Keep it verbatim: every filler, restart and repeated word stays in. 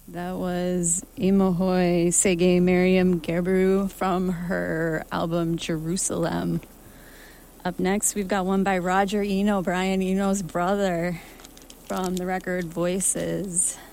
That was Imohoi Sege Miriam Gerberu from her album Jerusalem. Up next, we've got one by Roger Eno, Brian Eno's brother, from the record Voices.